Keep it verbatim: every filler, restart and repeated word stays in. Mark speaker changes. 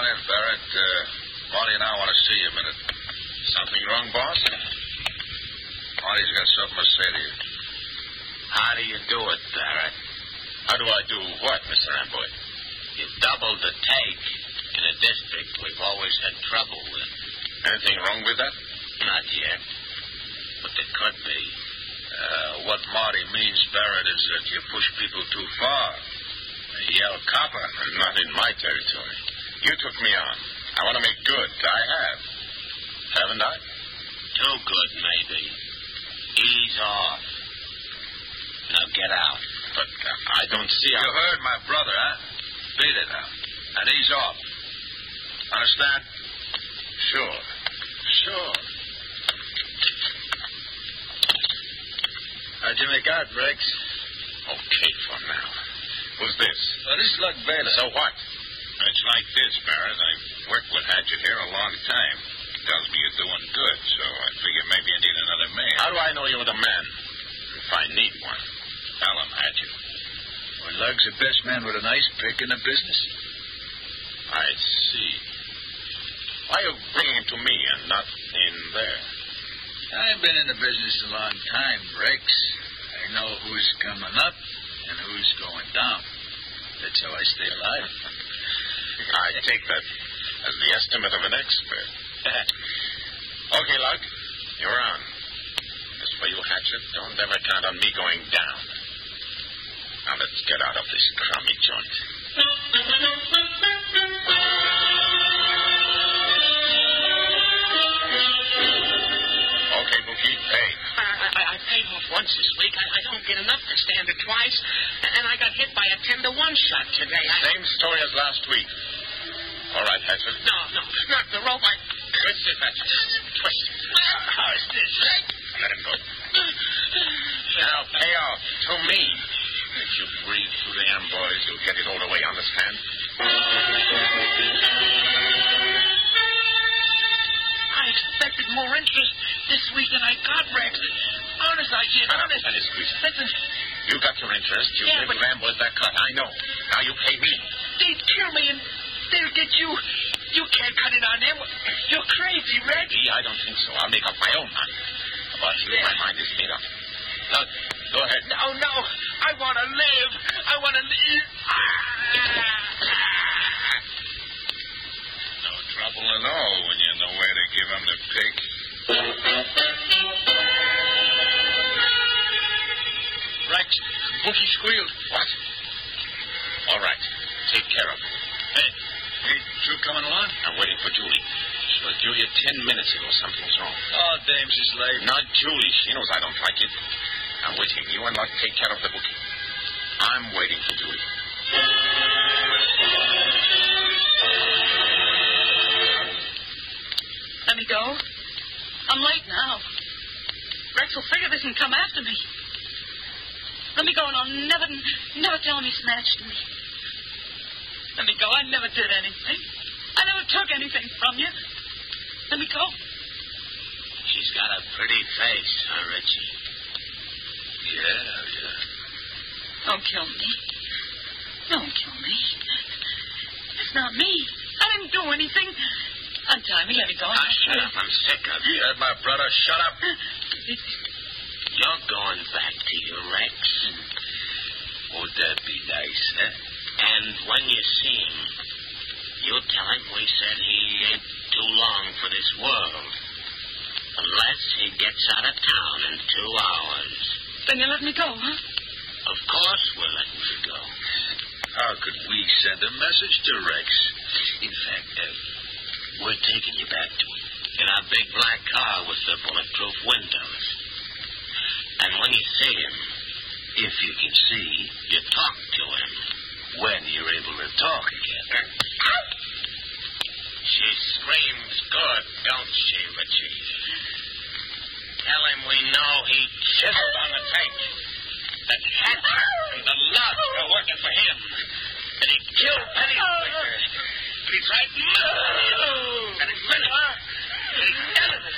Speaker 1: in, Barrett. Uh, Marty and I want to see you a minute.
Speaker 2: Something wrong, boss?
Speaker 1: Marty's got something to say to you.
Speaker 2: How do you do it, Barrett?
Speaker 1: How do I do what, Mister Amboy?
Speaker 2: You doubled the take in a district we've always had trouble with.
Speaker 1: Anything wrong with that?
Speaker 2: Not yet. But there could be.
Speaker 1: Uh, what Marty means, Barrett, is that you push people too far. They yell copper.
Speaker 2: Not in my territory. You took me on. I want to make good.
Speaker 1: I have. Haven't I?
Speaker 2: Too good, maybe. Ease off. Now get out.
Speaker 1: But uh, I don't see how... You heard my brother, huh? Beat it out. And ease off. Understand?
Speaker 2: Sure. Sure.
Speaker 1: How'd you make out, Rex?
Speaker 2: Okay for now. Who's this?
Speaker 1: Well, this is Luck Baylor.
Speaker 2: So what? It's like this, Barrett. I've worked with Hatchet here a long time. He tells me you're doing good, so I figure maybe I need another man.
Speaker 1: How do I know you're the man?
Speaker 2: If I need one, tell him, Hatchet.
Speaker 1: Well, Lug's the best man with an ice pick in the business.
Speaker 2: I see. Why are you bringing him to me and not in there?
Speaker 1: I've been in the business a long time, Rex. I know who's coming up and who's going down. That's how I stay alive.
Speaker 2: I take that as the estimate of an expert. Okay, Lug, you're on. As for you, Hatchet, don't ever count on me going down. Now let's get out of this crummy joint. Okay, Bookie, pay.
Speaker 3: I, I, I paid off once this week. I, I don't get enough to stand it twice. And I got hit by a ten to one shot today. I...
Speaker 2: Same story as last week. All right, Hatchet.
Speaker 3: No, no, not the rope. I...
Speaker 2: Twist it, Hatchet. Twist it.
Speaker 3: How is this, right?
Speaker 2: Let him go. Now pay off to me. If you breathe through the Amboys, you'll get it all the way, understand?
Speaker 3: I expected more interest this week than I got, Rex. Honest, I did. Honest.
Speaker 2: That is squeeze.
Speaker 3: Listen.
Speaker 2: You got your interest. You
Speaker 3: Yeah,
Speaker 2: gave
Speaker 3: but...
Speaker 2: the Amboys that cut. I know. Now you pay me.
Speaker 3: They'd kill me and they'll get you. You can't cut it on them. You're crazy, Rex.
Speaker 2: Gee, I don't think so. I'll make up my own mind. About you,
Speaker 3: Yeah.
Speaker 2: my mind is made up. Look, go ahead.
Speaker 3: No, no. I want to live. I want to live.
Speaker 2: No trouble at all when you know where to give him the pick.
Speaker 1: Rex, Bookie squealed.
Speaker 2: What? All right. Take care of him.
Speaker 1: Hey, ain't Drew coming along?
Speaker 2: I'm waiting for Julie. She was due here ten minutes ago. Something's wrong.
Speaker 1: Oh, dame, she's late.
Speaker 2: Not Julie. She knows I don't like it. I'm waiting. You and Luck take care of the bookie. I'm waiting for Julie.
Speaker 4: Let me go. I'm late now. Rex will figure this and come after me. Let me go and I'll never, never tell him he snatched me. Let me go. I never did anything. I never took anything from you. Let me go.
Speaker 2: She's got a pretty face, huh, Richie?
Speaker 1: Yeah, yeah.
Speaker 4: Don't kill me. Don't kill me. It's not me. I didn't do anything. Untie me. Let me go.
Speaker 2: Ah, shut up. I'm sick of you.
Speaker 1: You heard my brother. Shut up.
Speaker 2: You're going back to your Rex. Would that be nice, huh? And when you see him, you tell him we said he ain't too long for this world. Unless he gets out of town in two hours.
Speaker 4: Then you let me go, huh?
Speaker 2: Of course we're letting you go.
Speaker 1: How could we send a message to Rex?
Speaker 2: In fact, uh, we're taking you back to him in our big black car with the bulletproof windows. And when you see him, if you can see, you talk to him. When you're able to talk again. She screams good, don't she, Richie? Tell him we know he chiseled on the tank. That Hatcher and the Lug are working for him. That he killed Penny Swisher. That he tried murder. That he finished. That he done it.